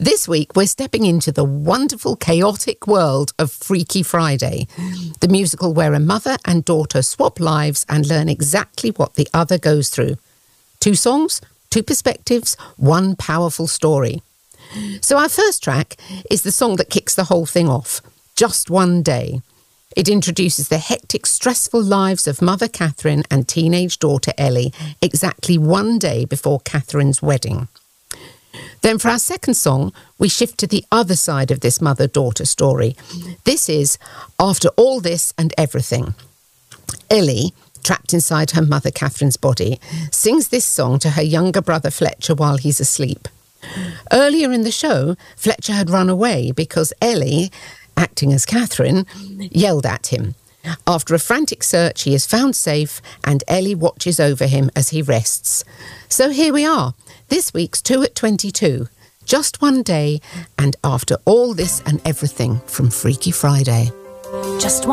This week, we're stepping into the wonderful, chaotic world of Freaky Friday, the musical where a mother and daughter swap lives and learn exactly what the other goes through. 2 songs, 2 perspectives, 1 powerful story. So our first track is the song that kicks the whole thing off, Just One Day. It introduces the hectic, stressful lives of Mother Catherine and teenage daughter Ellie exactly 1 day before Catherine's wedding. Then for our second song, we shift to the other side of this mother-daughter story. This is After All This and Everything. Ellie, trapped inside her mother Catherine's body, sings this song to her younger brother Fletcher while he's asleep. Earlier in the show, Fletcher had run away because Ellie, acting as Catherine, yelled at him. After a frantic search, he is found safe and Ellie watches over him as he rests. So here we are, this week's 2 at 22, Just One Day and After All This and Everything from Freaky Friday. Just